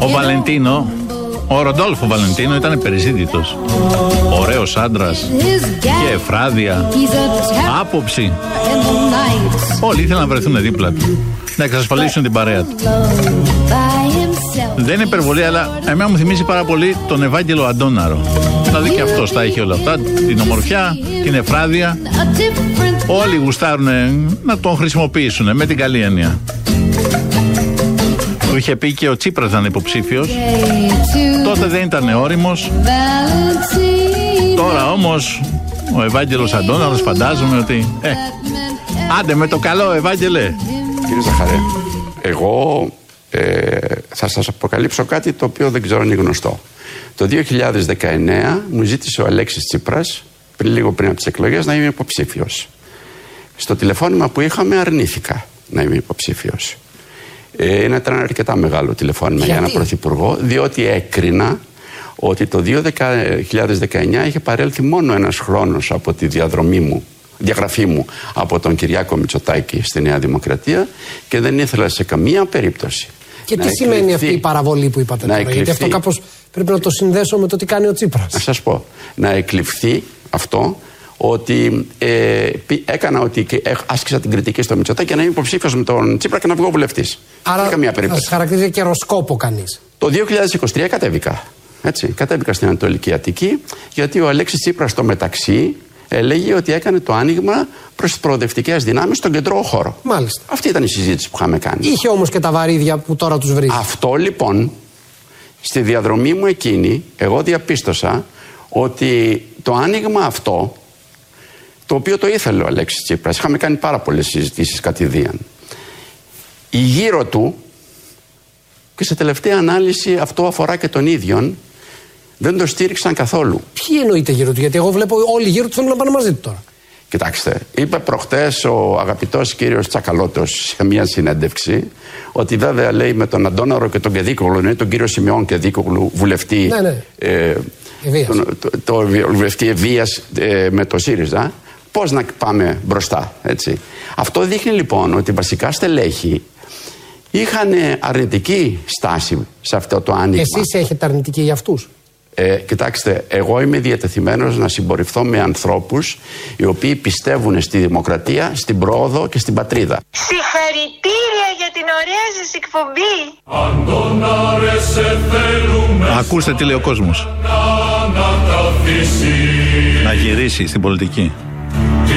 Ο Βαλεντίνο, ο Ροντόλφο Βαλεντίνο ήταν περιζήτητος. Ωραίος άντρας, είχε εφράδια, άποψη. Όλοι ήθελαν να βρεθούν δίπλα του, να εξασφαλίσουν την παρέα του. Δεν είναι υπερβολή, αλλά εμένα μου θυμίζει πάρα πολύ τον Ευάγγελο Αντώναρο. Δηλαδή και αυτός τα είχε όλα αυτά, την ομορφιά, την εφράδια. Όλοι γουστάρουν να τον χρησιμοποιήσουν με την καλή έννοια. Του είχε πει και ο Τσίπρας να είναι υποψήφιος. Τότε δεν ήταν όριμος. Τώρα όμως ο Ευάγγελος Αντώναρος φαντάζομαι ότι άντε με το καλό, Ευάγγελε. Κύριε Ζαχαρέ, εγώ θα σας αποκαλύψω κάτι το οποίο δεν ξέρω αν είναι γνωστό. Το 2019 μου ζήτησε ο Αλέξης Τσίπρας, λίγο πριν από τις εκλογές, να είμαι υποψήφιος. Στο τηλεφώνημα που είχαμε αρνήθηκα να είμαι υποψήφιος. Ήταν αρκετά μεγάλο τηλεφώνημα για έναν πρωθυπουργό, διότι έκρινα ότι το 2019 είχε παρέλθει μόνο ένας χρόνος από τη διαγραφή μου από τον Κυριάκο Μητσοτάκη στη Νέα Δημοκρατία και δεν ήθελα σε καμία περίπτωση. Και τι σημαίνει αυτή η παραβολή που είπατε τώρα, γιατί αυτό κάπως πρέπει να το συνδέσω με το τι κάνει ο Τσίπρας. Να σας πω, να εκλειφθεί αυτό ότι άσκησα την κριτική στο Μητσοτάκη και να είμαι υποψήφιος με τον Τσίπρα και να βγω βουλευτής. Άρα θα σας χαρακτηρίζει καιροσκόπο κανείς. Το 2023 κατέβηκα. Κατέβηκα στην Ανατολική Αττική, γιατί ο Αλέξης Τσίπρας στο μεταξύ έλεγε ότι έκανε το άνοιγμα προς τις προοδευτικές δυνάμεις στον κεντρό χώρο. Μάλιστα. Αυτή ήταν η συζήτηση που είχαμε κάνει. Είχε όμως και τα βαρύδια που τώρα τους βρίζει. Αυτό λοιπόν, στη διαδρομή μου εκείνη, εγώ διαπίστωσα ότι το άνοιγμα αυτό, το οποίο το ήθελε ο Αλέξης Τσίπρας, είχαμε κάνει πάρα πολλές συζητήσεις κατηδίαν, η γύρω του, και σε τελευταία ανάλυση αυτό αφορά και τον ίδιον, δεν το στήριξαν καθόλου. Ποιοι εννοείται γύρω του, γιατί εγώ βλέπω όλοι γύρω του θέλουν να πάνε μαζί του τώρα. Κοιτάξτε, είπε προχτές ο αγαπητός κύριος Τσακαλώτος σε μια συνέντευξη ότι βέβαια λέει με τον Αντώναρο και τον Κεδίκογλου, τον κύριο Σιμεών Κεδίκογλου, βουλευτή, το βουλευτή Ευβοίας με το ΣΥΡΙΖΑ, πώς να πάμε μπροστά, έτσι. Αυτό δείχνει λοιπόν ότι βασικά στελέχη είχαν αρνητική στάση σε αυτό το άνοιγμα. Εσείς έχετε αρνητική για αυτούς? Κοιτάξτε, εγώ είμαι διατεθειμένος να συμπορευθώ με ανθρώπους οι οποίοι πιστεύουν στη δημοκρατία, στην πρόοδο και στην πατρίδα. Συγχαρητήρια για την ωραία σας εκπομπή. Ακούστε τι λέει ο κόσμος. Να γυρίσει στην πολιτική.